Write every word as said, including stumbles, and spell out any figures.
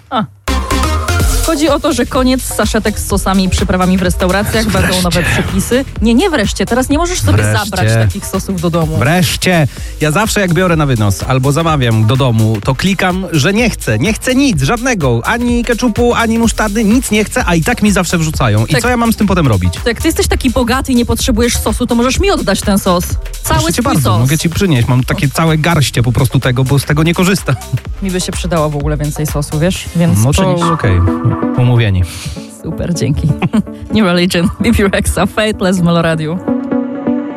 A. Chodzi o to, że koniec z saszetek z sosami i przyprawami w restauracjach, Wreszcie. będą nowe przepisy. Nie, nie wreszcie, teraz nie możesz sobie Wreszcie. zabrać takich sosów do domu. Wreszcie! Ja zawsze jak biorę na wynos albo zamawiam do domu, to klikam, że nie chcę. Nie chcę nic, żadnego. Ani keczupu, ani musztardy, nic nie chcę, a i tak mi zawsze wrzucają. I Tak. co ja mam z tym potem robić? To jak ty jesteś taki bogaty i nie potrzebujesz sosu, to możesz mi oddać ten sos. Cały Proszę cię twój bardzo, sos. mogę ci przynieść. Mam takie całe garście po prostu tego, bo z tego nie korzystam. Mi by się przydało w ogóle więcej sosu, wiesz? Więc No to przynieś. okej, umówieni. Super, dzięki. New Religion, B B Rexa, Fateless w Meloradiu.